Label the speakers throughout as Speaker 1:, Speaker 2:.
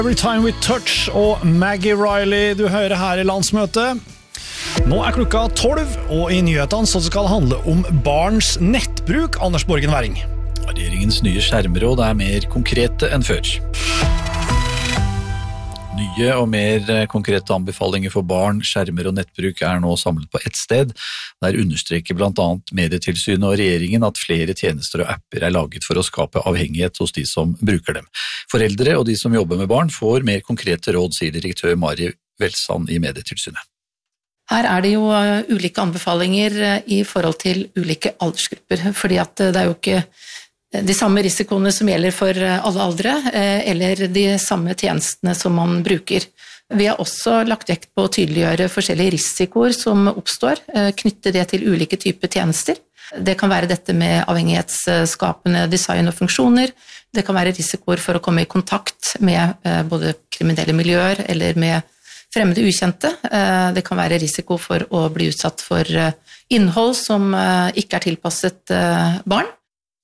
Speaker 1: Every Time We Touch og Maggie Riley du hører her i landsmøtet. Nå klokka 12, og i nyhetene så skal det handle om barns nettbruk, Anders Borgen Væring.
Speaker 2: Regjeringens nye skjermråd mer konkrete enn før. Nye og mer konkrete anbefalinger for barn, skjermer og nettbruk nå samlet på ett sted. Der understreker blant annet Medietilsynet og regjeringen at flere tjenester og apper laget for å skape avhengighet hos de som bruker dem. Foreldre og de som jobber med barn får mer konkrete råd, sier direktør Mari Velsand i Medietilsynet.
Speaker 3: Her det jo ulike anbefalinger i forhold til ulike aldersgrupper, fordi at det jo ikke de samme risikoene som gjelder for alle aldre, eller de samme tjenestene som man bruker. Vi har også lagt vekt på å tydeliggjøre forskjellige risikoer som oppstår, knytte det til ulike typer tjenester. Det kan være dette med avhengighetsskapende design og funksjoner, det kan være risikoer for å komme i kontakt med både kriminelle miljøer eller med fremmede ukjente. Det kan være risiko for å bli utsatt for innhold som ikke tilpasset barn.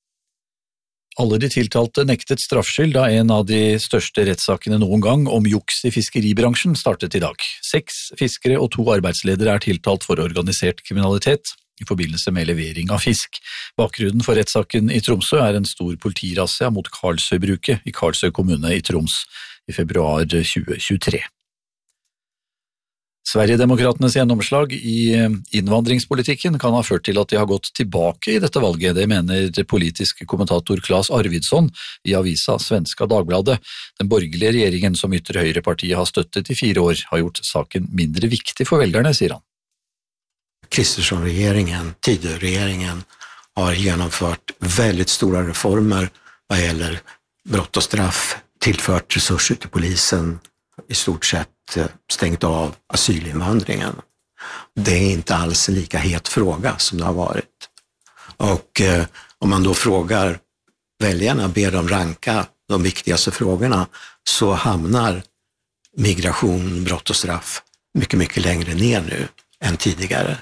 Speaker 2: Alle de tiltalte nektet straffskyld da en av de største rettssakene noen gang om juks i fiskeribransjen startet i dag. 6 fiskere og 2 arbeidsledere tiltalt for organisert kriminalitet i forbindelse med levering av fisk. Bakgrunnen for rettssaken i Tromsø en stor politirassia mot Karlsøybruket i Karlsøy kommune i Troms i februar 2023. Sverigedemokraternes gjennomslag i innvandringspolitikken kan ha ført til at de har gått tilbake i dette valget, det mener politisk kommentator Claes Arvidsson i avisa Svenska Dagbladet. Den borgerlige regjeringen som ytre høyrepartiet har støttet i 4 år har gjort saken mindre viktig for velgerne, sier han.
Speaker 4: Kristersson-regeringen, Tidø-regeringen har genomført väldigt stora reformer vad gäller brott och straff, tillfört resurser till polisen, i stort sett stängt av asylinvandringen. Det inte alls en lika het fråga som det har varit. Och om man då frågar väljarna, ber dem ranka de viktigaste frågorna, så hamnar migration, brott och straff mycket, mycket längre ner nu än tidigare.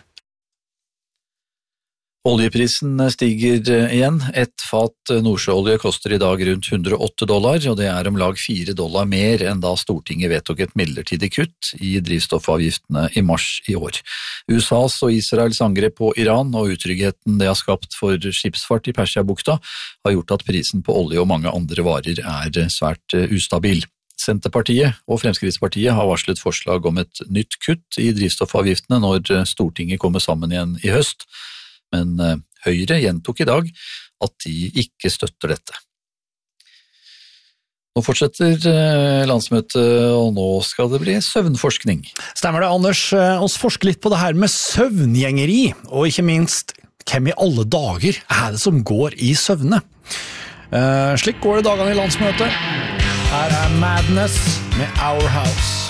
Speaker 2: Oljeprisen stiger igjen. Et fat nordsjøolje koster i dag rundt $108, og det om lag $4 mer enn da Stortinget vedtok et midlertidig kutt i drivstoffavgiftene i mars i år. USAs og Israels angrep på Iran og utryggheten det har skapt for skipsfart i Persiabukta har gjort at prisen på olje og mange andre varer svært ustabil. Senterpartiet og Fremskrittspartiet har varslet forslag om et nytt kutt i drivstoffavgiftene når Stortinget kommer sammen igjen i høst. Men Høyre gjentok i dag at de ikke støtter dette. Nå fortsetter landsmøtet, og nå skal det bli søvnforskning.
Speaker 1: Stemmer det, Anders? Oss forsker litt på det her med søvngjengeri, og ikke minst, hvem i alle dager det som går i søvne? Slik går det dagene i landsmøtet. Her Madness med Our House.